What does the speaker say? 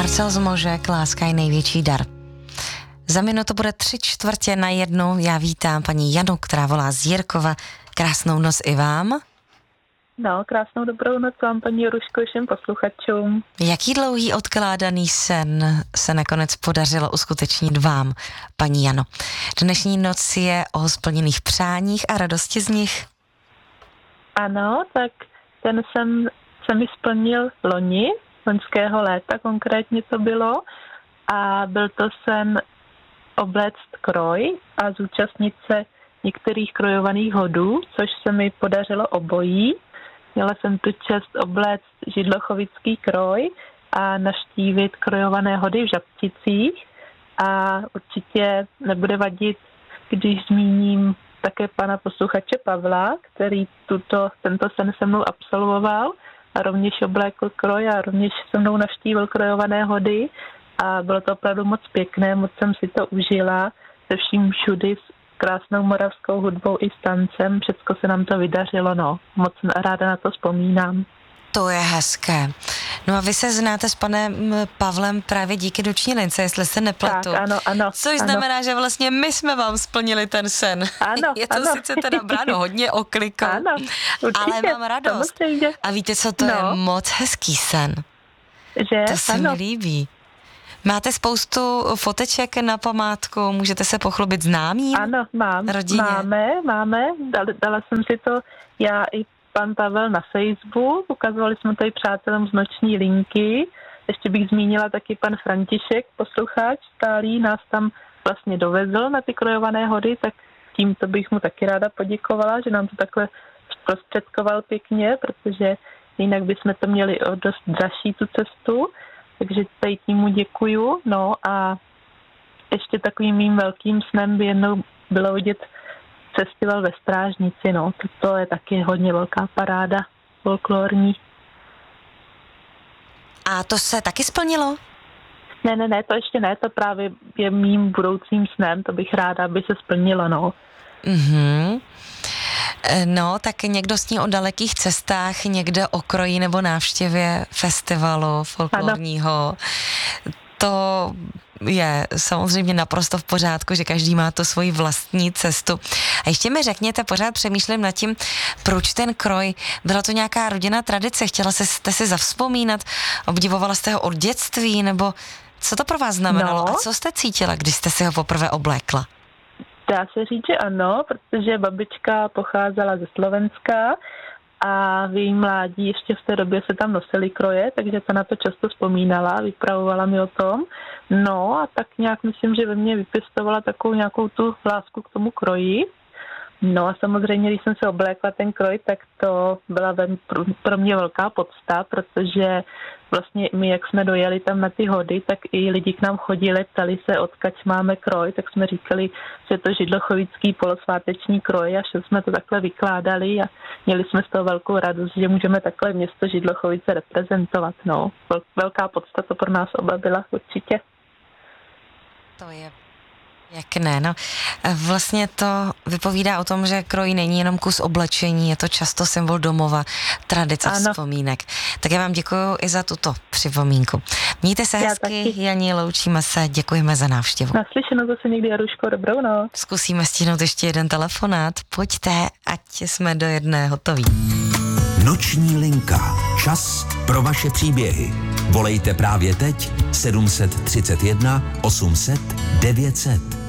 Marcel Zmožek, Láska je největší dar. Za minutu bude 3:45. Já vítám paní Janu, která volá z Jirkova. Krásnou noc i vám. No, krásnou dobrou noc vám, paní Joruško, všem posluchačům. Jaký dlouhý odkládaný sen se nakonec podařilo uskutečnit vám, paní Jano? Dnešní noc je o splněných přáních a radosti z nich. Ano, tak ten sen se mi splnil loni, loňského léta konkrétně to bylo, a byl to sen obléct kroj a zúčastnit se některých krojovaných hodů, což se mi podařilo obojí. Měla jsem tu čest obléct židlochovický kroj a navštívit krojované hody v Žabčicích, a určitě nebude vadit, když zmíním také pana posluchače Pavla, který tento sen se mnou absolvoval a rovněž oblékl kroj a rovněž se mnou navštívil krojované hody, a bylo to opravdu moc pěkné, moc jsem si to užila se vším všudy, s krásnou moravskou hudbou i s tancem, všecko se nám to vydařilo, no. Moc ráda na to vzpomínám. To je hezké. No a vy se znáte s panem Pavlem právě díky Noční lince, jestli se nepletu. Tak, ano. Což znamená, že vlastně my jsme vám splnili ten sen. Ano, je to sice teda bráno hodně oklikou, ano, určitě, ale mám radost. Samozřejmě. A víte, co to je? Moc hezký sen. Že? To se mi líbí. Máte spoustu foteček na památku, můžete se pochlubit známým? Ano, rodině. Máme. Dala jsem si to já i pan Pavel na Facebook, ukazovali jsme to i přátelům z Noční linky. Ještě bych zmínila taky pan František, posluchač stálý, nás tam vlastně dovezl na ty krojované hody, tak tímto bych mu taky ráda poděkovala, že nám to takhle zprostředkoval pěkně, protože jinak bychom to měli o dost dražší tu cestu. Takže tady tím mu děkuju. No a ještě takovým mým velkým snem by jednou bylo vidět festival ve Strážnici. No, to je taky hodně velká paráda folklorní. A to se taky splnilo? Ne, to ještě ne, to právě je mým budoucím snem, to bych ráda, aby se splnilo, no. Mhm. No, tak někdo sní o dalekých cestách, někde o kroji nebo návštěvě festivalu folklorního. Ano. To je samozřejmě naprosto v pořádku, že každý má to svoji vlastní cestu. A ještě mi řekněte, pořád přemýšlím nad tím, proč ten kroj, byla to nějaká rodinná tradice, chtěla jste si zavzpomínat, obdivovala jste ho od dětství, nebo co to pro vás znamenalo? A co jste cítila, když jste si ho poprvé oblékla? Dá se říct, že ano, protože babička pocházela ze Slovenska a v jejím mládí ještě v té době se tam nosily kroje, takže se na to často vzpomínala, vypravovala mi o tom. No a tak nějak myslím, že ve mně vypěstovala takovou nějakou tu lásku k tomu kroji. No a samozřejmě, když jsem se oblékla ten kroj, tak to byla pro mě velká podsta, protože vlastně my, jak jsme dojeli tam na ty hody, tak i lidi k nám chodili, ptali se, odkud máme kroj, tak jsme říkali, že je to židlochovický polosváteční kroj, a že jsme to takhle vykládali a měli jsme z toho velkou radost, že můžeme takhle město Židlochovice reprezentovat. No, velká podsta to pro nás oba byla určitě. To je pěkné, no. Vlastně to vypovídá o tom, že kroj není jenom kus oblečení, je to často symbol domova, tradice, vzpomínek. Tak já vám děkuju i za tuto připomínku. Mějte se hezky, Janí, loučíme se, děkujeme za návštěvu. Naslyšenou zase někdy, Jaruško, dobrou noc. Zkusíme stihnout ještě jeden telefonát, pojďte, ať jsme do jedné hotoví. Noční linka. Čas pro vaše příběhy. Volejte právě teď 731 800 900.